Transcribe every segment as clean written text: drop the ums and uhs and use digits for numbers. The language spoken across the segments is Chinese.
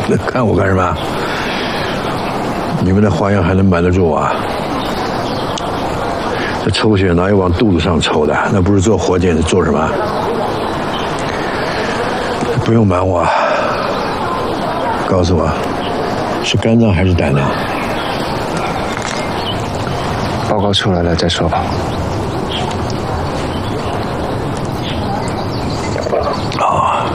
看我干什么？你们的花样还能瞒得住我啊？这抽血哪有往肚子上抽的？那不是做活检，是做什么？不用瞒我，告诉我，是肝脏还是胆囊？ 报告出来了再说吧。 啊，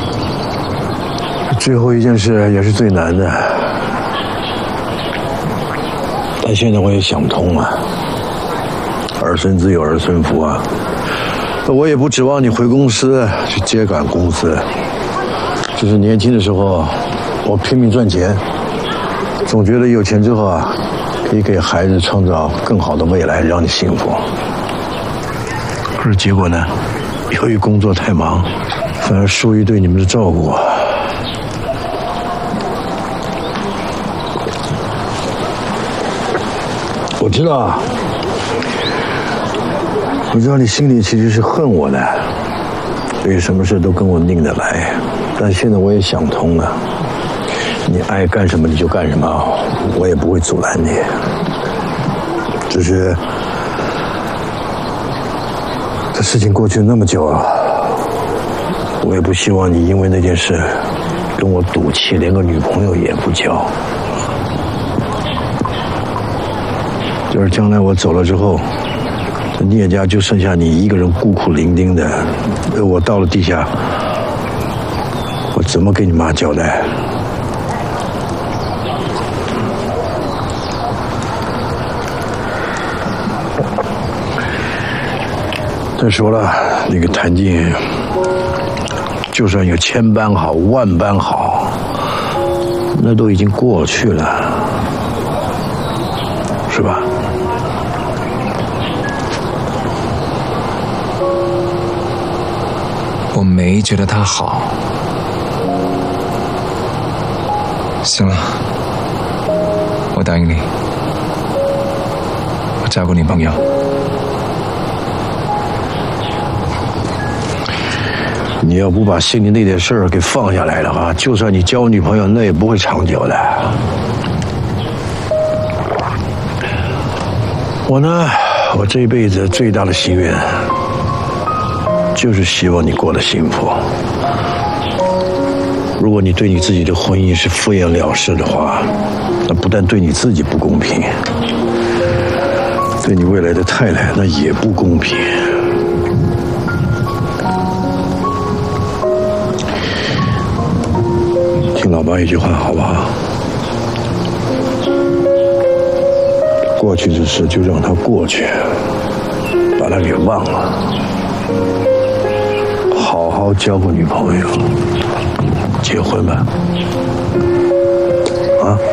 最后一件事也是最难的，但现在我也想通了。儿孙自有儿孙福啊，我也不指望你回公司去接管公司。只是年轻的时候，我拼命赚钱，总觉得有钱之后啊，可以给孩子创造更好的未来，让你幸福。可是结果呢？由于工作太忙，反而疏于对你们的照顾。我知道，你心里其实是恨我的，所以什么事都跟我拧得来。但现在我也想通了，你爱干什么你就干什么，我也不会阻拦你。只是这事情过去那么久了，我也不希望你因为那件事跟我赌气，连个女朋友也不交。就是将来我走了之后，聂家就剩下你一个人孤苦伶仃的，我到了地下，我怎么给你妈交代？再说了，那个谭静，就算有1000般好、10000般好，那都已经过去了，是吧？ 我没觉得他好。行了，我答应你，我照顾女朋友。 你要不把心里那点事儿给放下来的话，就算你交女朋友，那也不会长久的。我呢，我这一辈子最大的心愿，就是希望你过得幸福。如果你对你自己的婚姻是敷衍了事的话，那不但对你自己不公平，对你未来的太太那也不公平。听老爸一句话好不好？过去的事就让它过去，把它给忘了，好好交个女朋友，结婚吧。啊。